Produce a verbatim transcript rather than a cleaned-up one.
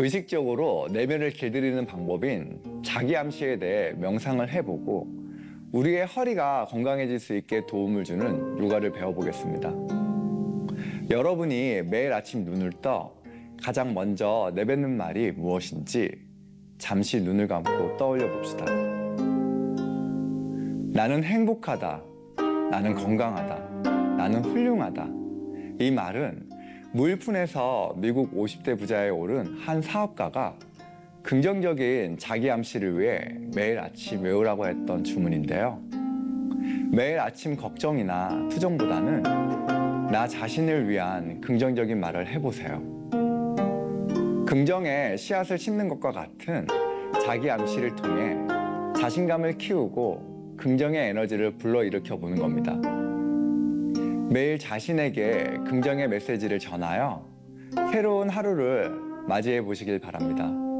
의식적으로 내면을 길들이는 방법인 자기 암시에 대해 명상을 해보고 우리의 허리가 건강해질 수 있게 도움을 주는 요가를 배워보겠습니다. 여러분이 매일 아침 눈을 떠 가장 먼저 내뱉는 말이 무엇인지 잠시 눈을 감고 떠올려 봅시다. 나는 행복하다. 나는 건강하다. 나는 훌륭하다. 이 말은 무일푼에서 미국 오십 대 부자에 오른 한 사업가가 긍정적인 자기 암시를 위해 매일 아침 외우라고 했던 주문인데요. 매일 아침 걱정이나 투정보다는 나 자신을 위한 긍정적인 말을 해보세요. 긍정의 씨앗을 심는 것과 같은 자기 암시를 통해 자신감을 키우고 긍정의 에너지를 불러일으켜 보는 겁니다. 매일 자신에게 긍정의 메시지를 전하여 새로운 하루를 맞이해 보시길 바랍니다.